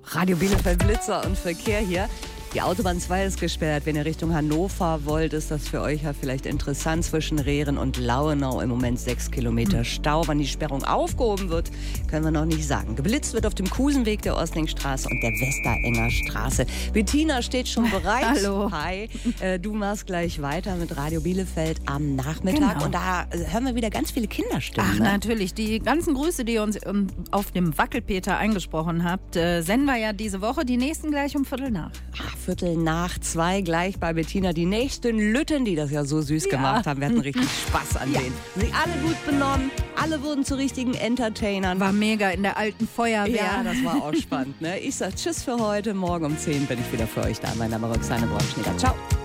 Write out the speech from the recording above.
Radio Bielefeld Blitzer und Verkehr hier. Die Autobahn 2 ist gesperrt. Wenn ihr Richtung Hannover wollt, ist das für euch ja vielleicht interessant. Zwischen Rehren und Lauenau im Moment 6 Kilometer Stau. Wann die Sperrung aufgehoben wird, können wir noch nicht sagen. Geblitzt wird auf dem Kusenweg der Ostlingstraße und der Westerenger Straße. Bettina steht schon bereit. Hallo. Hi. Du machst gleich weiter mit Radio Bielefeld am Nachmittag. Genau. Und da hören wir wieder ganz viele Kinderstimmen. Ach, ne? natürlich. Die ganzen Grüße, die ihr uns auf dem Wackelpeter eingesprochen habt, senden wir ja diese Woche. Die nächsten gleich um 1:15. Ach, 1:45 gleich bei Bettina. Die nächsten Lütten, die das ja so süß gemacht haben. Wir hatten richtig Spaß an denen. Sie alle gut benommen. Alle wurden zu richtigen Entertainern. War mega in der alten Feuerwehr. Ja, das war auch spannend. Ne? Ich sag Tschüss für heute. Morgen um 10 bin ich wieder für euch da. Mein Name ist Roxane Braunschneider. Ciao.